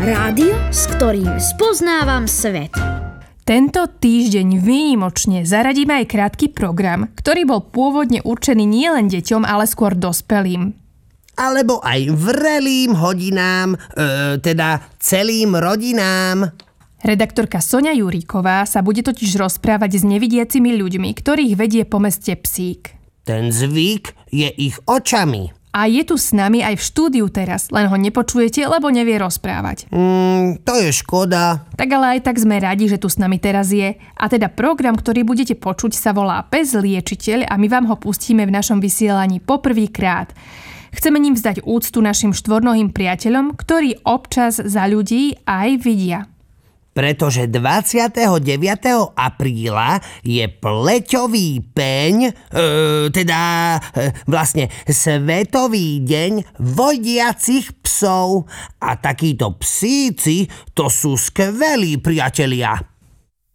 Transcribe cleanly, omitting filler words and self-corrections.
Rádio, s ktorým spoznávam svet. Tento týždeň výnimočne zaradíme aj krátky program, ktorý bol pôvodne určený nielen deťom, ale skôr dospelým. Alebo aj vrelým hodinám, teda celým rodinám. Redaktorka Soňa Juríková sa bude totiž rozprávať s nevidiacimi ľuďmi, ktorých vedie po meste psík. Ten zvyk je ich očami. A je tu s nami aj v štúdiu teraz, len ho nepočujete, lebo nevie rozprávať. To je škoda. Tak ale aj tak sme radi, že tu s nami teraz je. A teda program, ktorý budete počuť, sa volá Pes liečiteľ a my vám ho pustíme v našom vysielaní poprvýkrát. Chceme ním vzdať úctu našim štvornohým priateľom, ktorí občas za ľudí aj vidia. Pretože 29. apríla je pleťový peň, vlastne Svetový deň vodiacich psov. A takíto psíci, to sú skvelí priatelia.